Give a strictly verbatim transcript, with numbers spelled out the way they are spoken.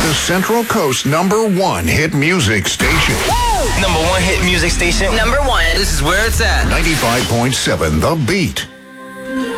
The Central Coast number one hit music station. Number one hit music station. Number one. This is where it's at. ninety-five point seven The Beat.